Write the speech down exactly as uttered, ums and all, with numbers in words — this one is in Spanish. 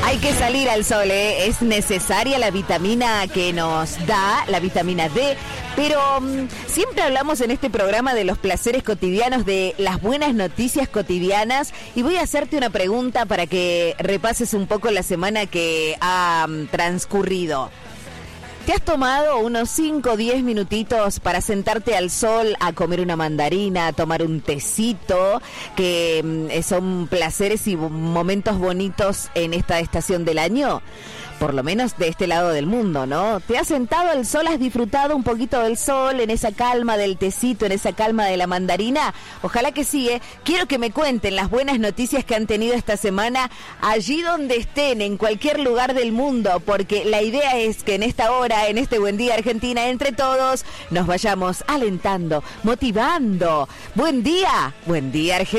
Hay que salir al sol, ¿eh? Es necesaria la vitamina que nos da, la vitamina D, pero um, siempre hablamos en este programa de los placeres cotidianos, de las buenas noticias cotidianas, y voy a hacerte una pregunta para que repases un poco la semana que ha um, transcurrido. ¿Te has tomado unos cinco o diez minutitos para sentarte al sol, a comer una mandarina, a tomar un tecito, que mm, son placeres y momentos bonitos en esta estación del año? Por lo menos de este lado del mundo, ¿no? ¿Te has sentado al sol, has disfrutado un poquito del sol, en esa calma del tecito, en esa calma de la mandarina? Ojalá que sí, ¿eh? Quiero que me cuenten las buenas noticias que han tenido esta semana, allí donde estén, en cualquier lugar del mundo, porque la idea es que en esta hora, en este Buen Día Argentina, entre todos, nos vayamos alentando, motivando. ¡Buen día! ¡Buen día, Argentina!